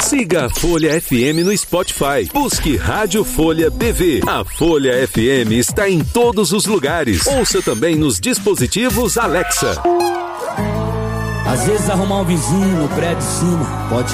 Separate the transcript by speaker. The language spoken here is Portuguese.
Speaker 1: Siga a Folha FM no Spotify. Busque Rádio Folha BV. A Folha FM está em todos os lugares. Ouça também nos dispositivos Alexa.
Speaker 2: Às vezes arrumar um vizinho no prédio de cima pode